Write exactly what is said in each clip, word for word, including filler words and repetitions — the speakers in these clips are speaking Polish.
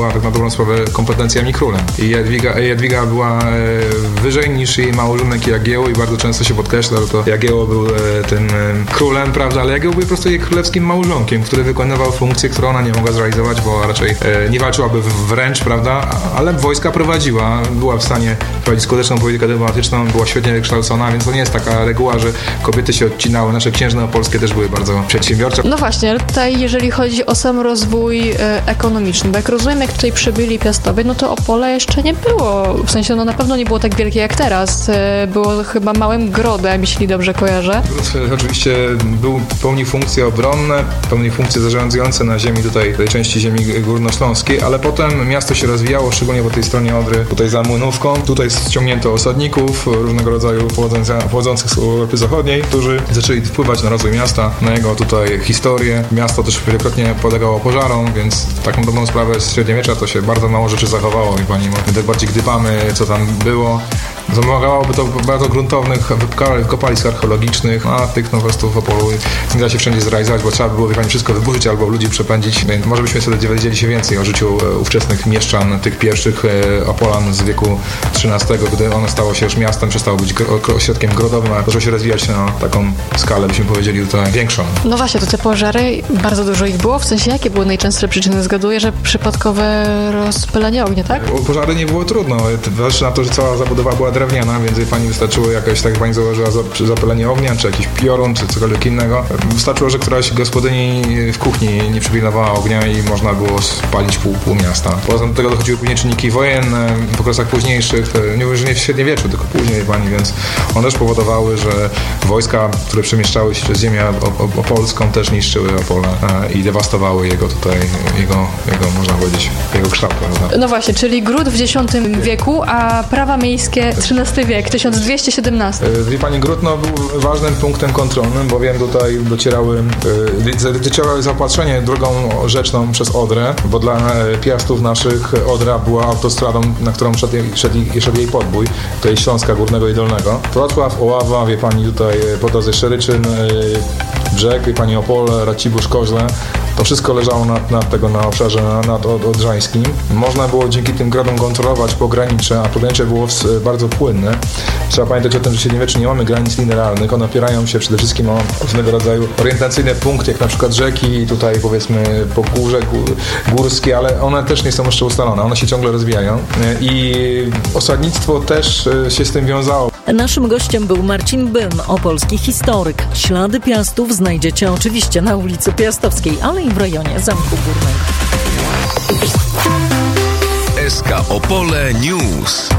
była tak na dobrą sprawę kompetencjami królem. I Jadwiga, Jadwiga była wyżej niż jej małżonek Jagiełło i bardzo często się podkreśla, że to Jagiełło był tym królem, prawda, ale Jagiełło był po prostu jej królewskim małżonkiem, który wykonywał funkcję, którą ona nie mogła zrealizować, bo raczej nie walczyłaby wręcz, prawda, ale wojska prowadziła, była w stanie prowadzić skuteczną politykę dyplomatyczną, była świetnie wykształcona, więc to nie jest taka reguła, że kobiety się odcinały. Nasze księżne opolskie też były bardzo przedsiębiorcze. No właśnie, ale tutaj jeżeli chodzi o sam rozwój e, ekonomiczny, bo jak rozumiem, jak tutaj przybyli Piastowie, no to Opole jeszcze nie było, w sensie no na pewno nie było tak wielkie jak teraz. E, było chyba małym grodem, jeśli dobrze kojarzę. Oczywiście był, pełnił funkcje obronne, pełnił funkcje zarządzające na ziemi tutaj, tej części ziemi górnośląskiej, ale potem miasto się rozwijało, szczególnie po tej stronie Odry, tutaj za Młynówką. Tutaj ściągnięto osadników różnego rodzaju pochodzących z Europy Zachodniej, którzy zaczęli wpływać na rozwój miasta, na jego tutaj historię. Miasto też wielokrotnie podlegało pożarom, więc taką dobrą sprawę z średniowiecza to się bardzo mało rzeczy zachowało i pani, my tak bardziej gdybamy, co tam było. Wymagałoby to bardzo gruntownych wykopalisk archeologicznych, a tych no po prostu w Opolu nie da się wszędzie zrealizować, bo trzeba by było pani wszystko wyburzyć albo ludzi przepędzić. Więc może byśmy sobie dowiedzieli się więcej o życiu ówczesnych mieszczan, tych pierwszych Opolan z wieku trzynastego, gdy ono stało się już miastem, przestało być ośrodkiem grodowym, ale zaczęło się rozwijać na taką skalę, byśmy powiedzieli tutaj większą. No właśnie, to te pożary, bardzo dużo ich było, w sensie jakie były najczęstsze przyczyny? Zgaduję, że przypadkowe rozpylenie ognia, tak? O pożary nie było trudno, wreszcie na to, że cała zabudowa była drewniana, więc pani wystarczyło jakaś, tak jak pani zauważyła, zapalenie ognia, czy jakiś piorun, czy cokolwiek innego. Wystarczyło, że któraś gospodyni w kuchni nie przypilnowała ognia i można było spalić pół, pół miasta. Poza do tego dochodziły później czynniki wojenne w okresach późniejszych, nie mówię, że nie w średniowieczu, tylko później pani, więc one też powodowały, że wojska, które przemieszczały się przez ziemię opolską, też niszczyły Opole i dewastowały jego tutaj, jego, jego można powiedzieć, jego kształt, prawda? No właśnie, czyli gród w dziesiątym wieku, a prawa miejskie trzynasty wiek, tysiąc dwieście siedemnaście. Wie pani, Gródno był ważnym punktem kontrolnym, bowiem tutaj docierały, docierały zaopatrzenie drogą rzeczną przez Odrę, bo dla Piastów naszych Odra była autostradą, na którą szedł, szedł, szedł jej podbój, tutaj Śląska Górnego i Dolnego. Wrocław, Oława, wie pani, tutaj po drodze Szeryczyn, Brzeg, wie pani, Opole, Racibórz, Koźle. To wszystko leżało nad, nad tego na obszarze nad odrzańskim. Można było dzięki tym gradom kontrolować pogranicze, a pogranicze było bardzo płynne. Trzeba pamiętać o tym, że w średniowieczu nie mamy granic linearnych. One opierają się przede wszystkim o różnego rodzaju orientacyjne punkty, jak na przykład rzeki, tutaj powiedzmy pogórze górskie, ale one też nie są jeszcze ustalone. One się ciągle rozwijają i osadnictwo też się z tym wiązało. Naszym gościem był Marcin Bym, opolski historyk. Ślady Piastów znajdziecie oczywiście na ulicy Piastowskiej, ale i w rejonie Zamku Górnego. S K Opole News.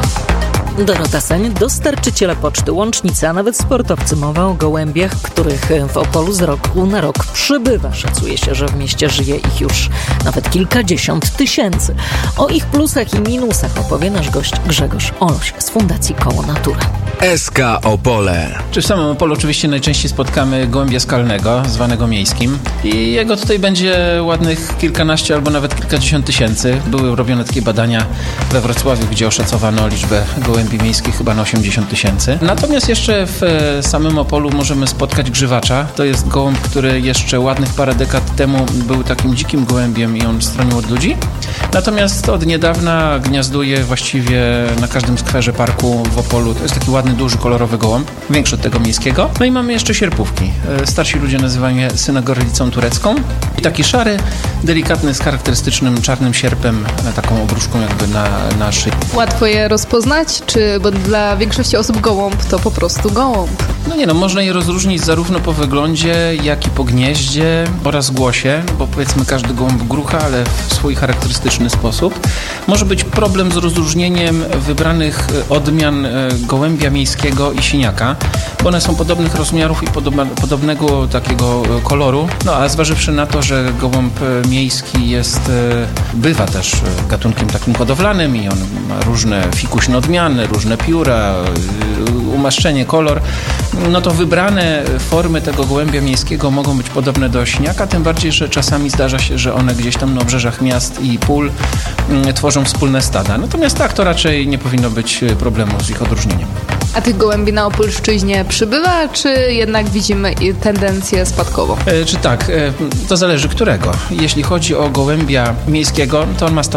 Dorota Seń, dostarczyciele poczty, łącznicy, a nawet sportowcy. Mowa o gołębiach, których w Opolu z roku na rok przybywa. Szacuje się, że w mieście żyje ich już nawet kilkadziesiąt tysięcy. O ich plusach i minusach opowie nasz gość Grzegorz Oloś z Fundacji Koło Natura. S K Opole. Czy w samym Opolu oczywiście najczęściej spotkamy gołębia skalnego, zwanego miejskim. I jego tutaj będzie ładnych kilkanaście albo nawet kilkadziesiąt tysięcy. Były robione takie badania we Wrocławiu, gdzie oszacowano liczbę gołębi miejskich chyba na osiemdziesiąt tysięcy. Natomiast jeszcze w samym Opolu możemy spotkać grzywacza. To jest gołąb, który jeszcze ładnych parę dekad temu był takim dzikim gołębiem i on stronił od ludzi. Natomiast od niedawna gniazduje właściwie na każdym skwerze parku w Opolu. To jest taki ładny, duży, kolorowy gołąb, większy od tego miejskiego. No i mamy jeszcze sierpówki. Starsi ludzie nazywają je synogorylicą turecką. I taki szary, delikatny, z charakterystycznym czarnym sierpem, taką obruszką jakby na, na szyi. Łatwo je rozpoznać, czy bo dla większości osób gołąb to po prostu gołąb? No nie no, można je rozróżnić zarówno po wyglądzie, jak i po gnieździe oraz głosie, bo powiedzmy każdy gołąb grucha, ale w swój charakterystyczny sposób. Może być problem z rozróżnieniem wybranych odmian gołębia miejskiego i siniaka, bo one są podobnych rozmiarów i podoba, podobnego takiego koloru. No a zważywszy na to, że gołąb miejski jest, bywa też gatunkiem takim hodowlanym i on ma różne fikuśne odmiany, różne pióra, umaszczenie, kolor, no to wybrane formy tego gołębia miejskiego mogą być podobne do siniaka, tym bardziej, że czasami zdarza się, że one gdzieś tam na obrzeżach miast i pól tworzą wspólne stada. Natomiast tak, to raczej nie powinno być problemu z ich odróżnieniem. A tych gołębi na Opolszczyźnie przybywa, czy jednak widzimy tendencję spadkową? E, czy tak, e, to zależy którego. Jeśli chodzi o gołębia miejskiego, to on ma